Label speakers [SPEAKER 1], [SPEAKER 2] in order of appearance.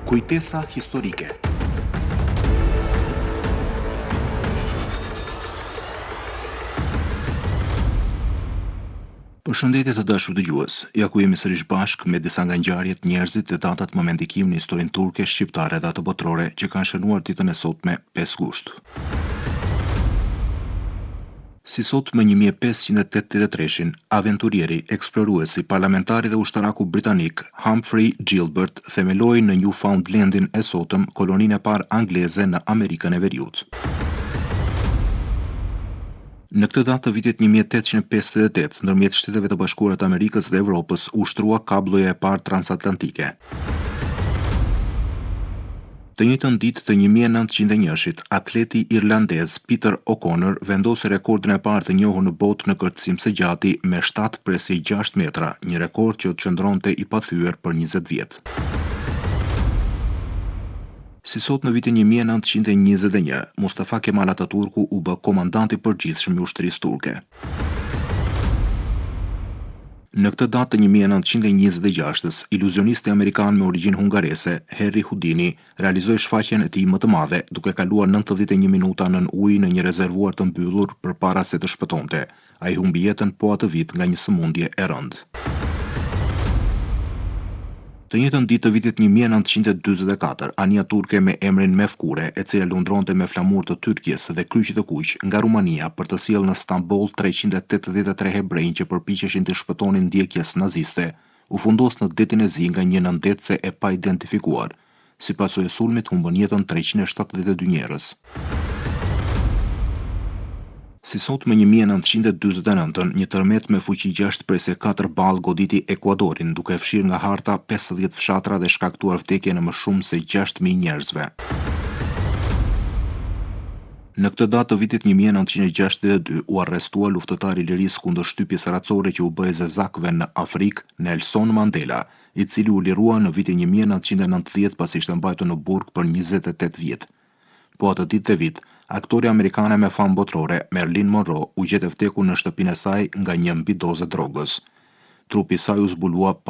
[SPEAKER 1] Kujtesa historike. Përshëndetje të dashur dëgjues. Ja ku jemi sërish bashk me disa nga ngjarjet, njerëzit dhe datat më me ndikim në historinë turke, shqiptare dhe atë botërore që kanë shënuar ditën e sotme 5 gusht. Si sot më 1583-shin, aventurieri, eksploruesi, parlamentari dhe ushtaraku britanik Humphrey Gilbert themeloi në Newfoundlandin e sotëm koloninë e parë angleze në Amerikën e Veriut. Në këtë datë të vitit 1858, ndërmjet Shteteve të Bashkuara të Amerikës dhe Evropës, u shtrua kabloja e parë transatlantike. Të njëjtën ditë të 1901-shit, atleti irlandez Peter O'Connor vendosi rekordin e parë të njohur në botë në kërcim së gjati me 7,6 metra, një rekord që qëndronte i pathyer për 20 vjet. Si sot në vitin 1921, Mustafa Kemal Atatürku u bë komandant i përgjithshëm i ushtrisë turke. Në këtë datë të 1926-s, iluzionisti amerikan me origjinë hungarese, Harry Houdini, realizoi shfaqjen e tij më të madhe, duke kaluar 91 minuta nën ujë në një rezervuar të mbyllur përpara se të shpëtonte. Ai humbi jetën po atë vit nga një sëmundje e rëndë. Të njëjtën ditë të vitit 1944, anija turke me emrin Mevkure, e cila lundronte me flamurë të Tyrkisë dhe kryqi të kuq nga Rumania për të sjellë në Stamboll 383 hebrej që përpiqeshin të shpëtonin ndjekjes naziste, u fundos në detin e zi nga një nëndetse e pa identifikuar. Si pasojë e sulmit humbën jetën 372 njerëz. Si sot më 1949, një tërmet me fuqi 6,4 ball goditi Ekuadorin, duke fshirë nga harta 50 fshatra dhe shkaktuar vdekje në më shumë se 6.000 njerëzve. Në këtë datë të vitit 1962 u arrestua luftëtari i lirisë kundër shtypjes racore që u bë zezakëve në Afrikë, Nelson Mandela, i cili u lirua në vitin 1990 pasi ishte mbajtur në burg për 28 vjet. Po atë ditë të vit, aktori amerikane me famë botërore, Marilyn Monroe, u gjetë vdekur në shtëpinë e saj nga një mbi dozë drogës. Trupi i saj u zbulua